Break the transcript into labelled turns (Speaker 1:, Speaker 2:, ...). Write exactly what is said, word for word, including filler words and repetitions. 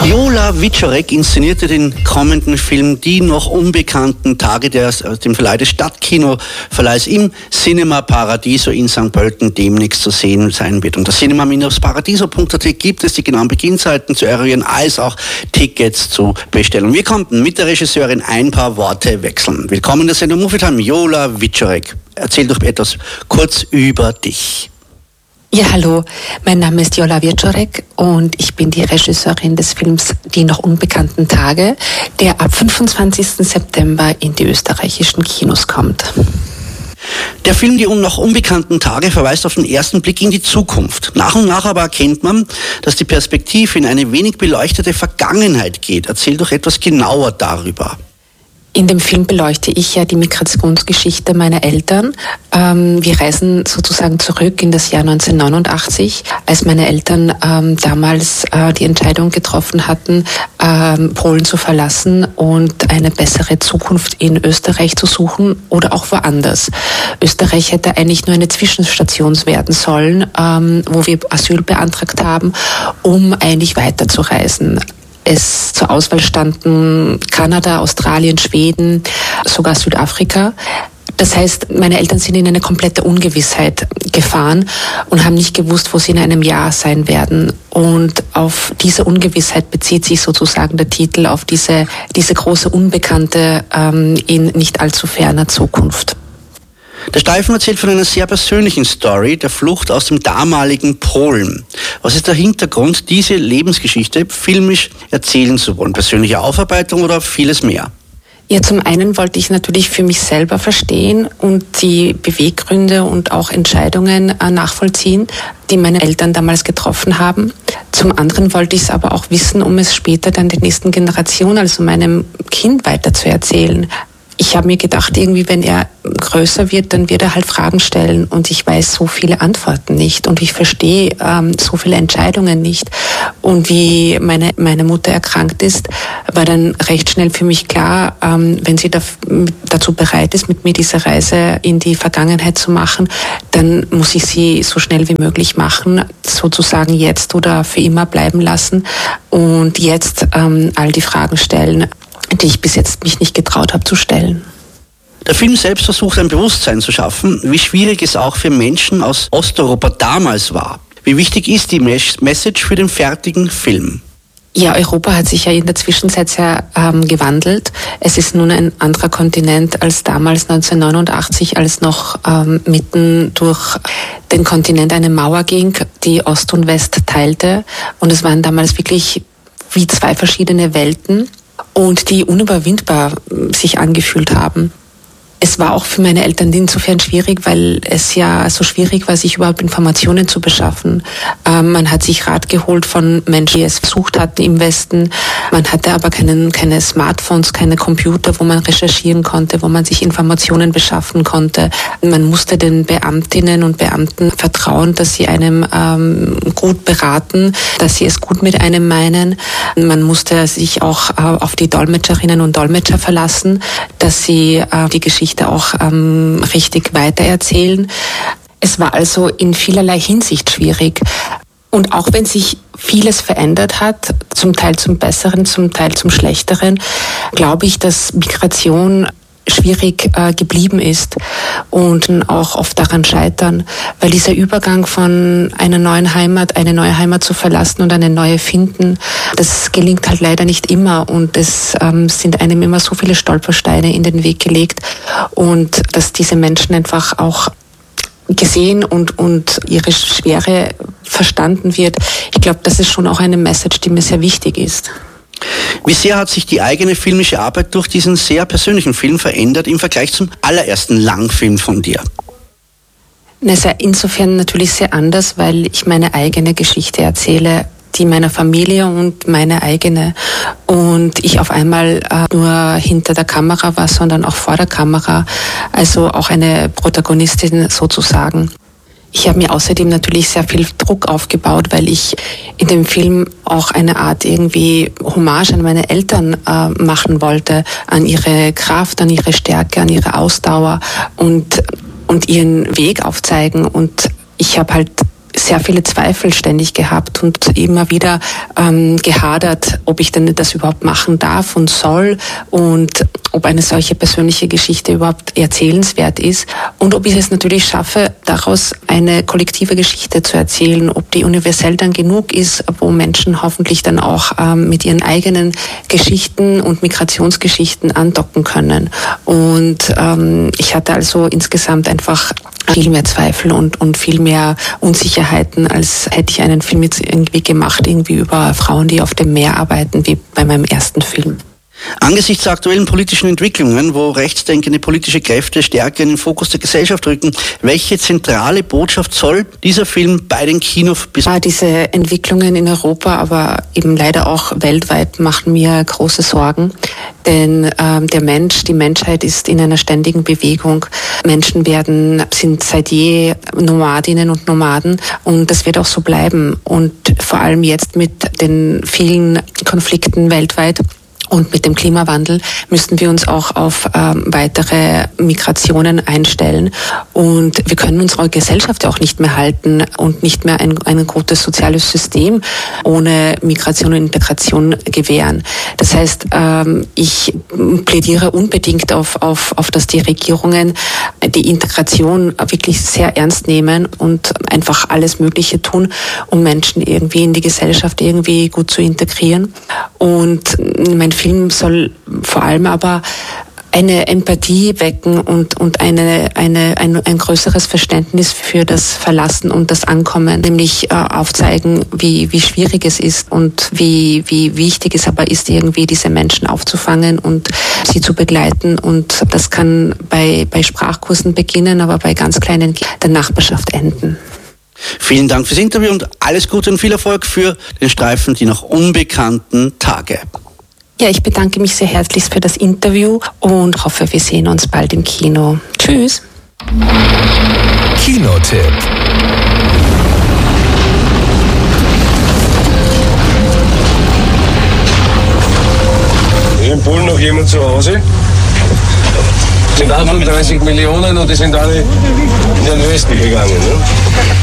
Speaker 1: Viola Wieczorek inszenierte den kommenden Film Die noch unbekannten Tage, der aus dem Verleih des Stadtkinoverleihs im Cinema Paradiso in Sankt Pölten demnächst zu sehen sein wird. Unter cinema paradiso punkt a t gibt es die genauen Beginnzeiten zu eruieren, als auch Tickets zu bestellen. Wir konnten mit der Regisseurin ein paar Worte wechseln. Willkommen in der Sendung Movie Time, Viola Wieczorek. Erzähl doch etwas kurz über dich.
Speaker 2: Ja, hallo, mein Name ist Viola Wieczorek und ich bin die Regisseurin des Films Die noch unbekannten Tage, der ab fünfundzwanzigsten September in die österreichischen Kinos kommt.
Speaker 1: Der Film Die noch unbekannten Tage verweist auf den ersten Blick in die Zukunft. Nach und nach aber erkennt man, dass die Perspektive in eine wenig beleuchtete Vergangenheit geht. Erzähl doch etwas genauer darüber.
Speaker 2: In dem Film beleuchte ich ja die Migrationsgeschichte meiner Eltern. Ähm, wir reisen sozusagen zurück in das Jahr neunzehnhundertneunundachtzig, als meine Eltern ähm, damals äh, die Entscheidung getroffen hatten, ähm, Polen zu verlassen und eine bessere Zukunft in Österreich zu suchen oder auch woanders. Österreich hätte eigentlich nur eine Zwischenstation werden sollen, ähm, wo wir Asyl beantragt haben, um eigentlich weiterzureisen. Es zur Auswahl standen Kanada, Australien, Schweden, sogar Südafrika. Das heißt, meine Eltern sind in eine komplette Ungewissheit gefahren und haben nicht gewusst, wo sie in einem Jahr sein werden. Und auf diese Ungewissheit bezieht sich sozusagen der Titel, auf diese, diese große Unbekannte ähm, in nicht allzu ferner Zukunft.
Speaker 1: Der Streifen erzählt von einer sehr persönlichen Story, der Flucht aus dem damaligen Polen. Was ist der Hintergrund, diese Lebensgeschichte filmisch erzählen zu wollen? Persönliche Aufarbeitung oder vieles mehr?
Speaker 2: Ja, zum einen wollte ich natürlich für mich selber verstehen und die Beweggründe und auch Entscheidungen nachvollziehen, die meine Eltern damals getroffen haben. Zum anderen wollte ich es aber auch wissen, um es später dann der nächsten Generation, also meinem Kind, weiterzuerzählen. Ich habe mir gedacht, irgendwie, wenn er größer wird, dann wird er halt Fragen stellen und ich weiß so viele Antworten nicht und ich verstehe ähm, so viele Entscheidungen nicht. Und wie meine, meine Mutter erkrankt ist, war dann recht schnell für mich klar, ähm, wenn sie da, dazu bereit ist, mit mir diese Reise in die Vergangenheit zu machen, dann muss ich sie so schnell wie möglich machen, sozusagen jetzt oder für immer bleiben lassen und jetzt ähm, all die Fragen stellen, die ich bis jetzt mich nicht getraut habe zu stellen.
Speaker 1: Der Film selbst versucht ein Bewusstsein zu schaffen, wie schwierig es auch für Menschen aus Osteuropa damals war. Wie wichtig ist die Message für den fertigen Film?
Speaker 2: Ja, Europa hat sich ja in der Zwischenzeit sehr ähm, gewandelt. Es ist nun ein anderer Kontinent als damals neunzehnhundertneunundachtzig, als noch ähm, mitten durch den Kontinent eine Mauer ging, die Ost und West teilte. Und es waren damals wirklich wie zwei verschiedene Welten, und die unüberwindbar sich angefühlt haben. Es war auch für meine Eltern insofern schwierig, weil es ja so schwierig war, sich überhaupt Informationen zu beschaffen. Ähm, man hat sich Rat geholt von Menschen, die es versucht hatten im Westen. Man hatte aber keinen, keine Smartphones, keine Computer, wo man recherchieren konnte, wo man sich Informationen beschaffen konnte. Man musste den Beamtinnen und Beamten vertrauen, dass sie einem ähm, gut beraten, dass sie es gut mit einem meinen. Man musste sich auch äh, auf die Dolmetscherinnen und Dolmetscher verlassen, dass sie äh, die Geschichte auch ähm, richtig weitererzählen. Es war also in vielerlei Hinsicht schwierig. Und auch wenn sich vieles verändert hat, zum Teil zum Besseren, zum Teil zum Schlechteren, glaube ich, dass Migration schwierig äh, geblieben ist und auch oft daran scheitern, weil dieser Übergang von einer neuen Heimat, eine neue Heimat zu verlassen und eine neue finden, das gelingt halt leider nicht immer und es ähm, sind einem immer so viele Stolpersteine in den Weg gelegt und dass diese Menschen einfach auch gesehen und, und ihre Schwere verstanden wird. Ich glaube, das ist schon auch eine Message, die mir sehr wichtig ist.
Speaker 1: Wie sehr hat sich die eigene filmische Arbeit durch diesen sehr persönlichen Film verändert im Vergleich zum allerersten Langfilm von dir?
Speaker 2: Es ist insofern natürlich sehr anders, weil ich meine eigene Geschichte erzähle, die meiner Familie und meine eigene. Und ich auf einmal äh, nur hinter der Kamera war, sondern auch vor der Kamera, also auch eine Protagonistin sozusagen. Ich habe mir außerdem natürlich sehr viel Druck aufgebaut, weil ich in dem Film auch eine Art irgendwie Hommage an meine Eltern äh, machen wollte, an ihre Kraft, an ihre Stärke, an ihre Ausdauer und, und ihren Weg aufzeigen. Und ich habe halt sehr viele Zweifel ständig gehabt und immer wieder ähm, gehadert, ob ich denn das überhaupt machen darf und soll und ob eine solche persönliche Geschichte überhaupt erzählenswert ist und ob ich es natürlich schaffe, daraus eine kollektive Geschichte zu erzählen, ob die universell dann genug ist, wo Menschen hoffentlich dann auch ähm, mit ihren eigenen Geschichten und Migrationsgeschichten andocken können. Und ähm, ich hatte also insgesamt einfach viel mehr Zweifel und, und viel mehr Unsicherheiten, als hätte ich einen Film jetzt irgendwie gemacht, irgendwie über Frauen, die auf dem Meer arbeiten, wie bei meinem ersten Film.
Speaker 1: Angesichts der aktuellen politischen Entwicklungen, wo rechtsdenkende politische Kräfte stärker in den Fokus der Gesellschaft rücken, welche zentrale Botschaft soll dieser Film bei den Kinos bis...
Speaker 2: Ja, diese Entwicklungen in Europa, aber eben leider auch weltweit, machen mir große Sorgen. Denn ähm, der Mensch, die Menschheit ist in einer ständigen Bewegung. Menschen werden, sind seit je Nomadinnen und Nomaden und das wird auch so bleiben. Und vor allem jetzt mit den vielen Konflikten weltweit und mit dem Klimawandel müssten wir uns auch auf ähm, weitere Migrationen einstellen. Und wir können unsere Gesellschaft auch nicht mehr halten und nicht mehr ein, ein gutes soziales System ohne Migration und Integration gewähren. Das heißt, ähm, ich plädiere unbedingt auf, auf, auf, dass die Regierungen die Integration wirklich sehr ernst nehmen und einfach alles Mögliche tun, um Menschen irgendwie in die Gesellschaft irgendwie gut zu integrieren. Und mein Film soll vor allem aber eine Empathie wecken und, und eine, eine, ein, ein größeres Verständnis für das Verlassen und das Ankommen, nämlich äh, aufzeigen, wie, wie schwierig es ist und wie, wie wichtig es aber ist, irgendwie diese Menschen aufzufangen und sie zu begleiten. Und das kann bei, bei Sprachkursen beginnen, aber bei ganz kleinen der Nachbarschaft enden.
Speaker 1: Vielen Dank fürs Interview und alles Gute und viel Erfolg für den Streifen Die noch unbekannten Tage.
Speaker 2: Ja, ich bedanke mich sehr herzlich für das Interview und hoffe, wir sehen uns bald im Kino. Tschüss.
Speaker 3: Kinotipp.
Speaker 4: Ist in Polen noch jemand zu Hause? Es sind achtunddreißig Millionen und die sind alle in den Westen gegangen. Ne?